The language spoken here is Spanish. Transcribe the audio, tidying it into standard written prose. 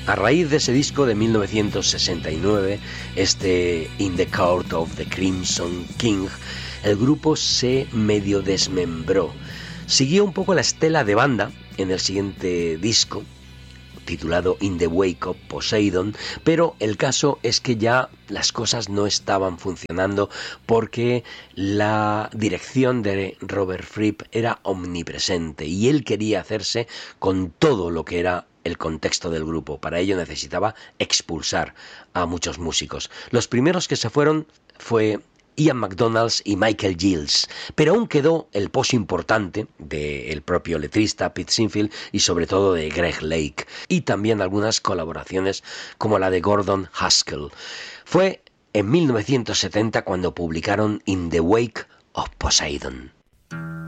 A raíz de ese disco de 1969, este In the Court of the Crimson King, el grupo se medio desmembró. Siguió un poco la estela de banda en el siguiente disco, titulado In the Wake of Poseidon, pero el caso es que ya las cosas no estaban funcionando porque la dirección de Robert Fripp era omnipresente y él quería hacerse con todo lo que era el contexto del grupo. Para ello necesitaba expulsar a muchos músicos. Los primeros que se fueron fue Ian McDonald y Michael Giles, pero aún quedó el pozo importante del propio letrista Pete Sinfield y sobre todo de Greg Lake, y también algunas colaboraciones como la de Gordon Haskell. Fue en 1970 cuando publicaron In the Wake of Poseidon.